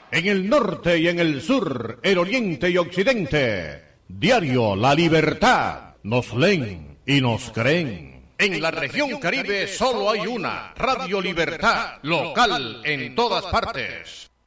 en el norte y en el sur, el oriente y occidente. Diario La Libertad. Nos leen y nos creen. En la región Caribe solo hay una, Radio Libertad, local en todas partes.